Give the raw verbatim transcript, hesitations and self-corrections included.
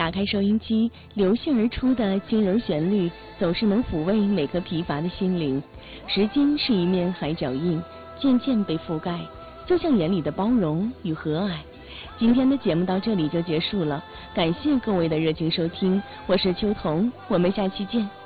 打开收音机，流泻而出的轻柔旋律，总是能抚慰每颗疲乏的心灵。时间是一面海脚印，渐渐被覆盖，就像眼里的包容与和蔼。今天的节目到这里就结束了，感谢各位的热情收听，我是秋彤，我们下期见。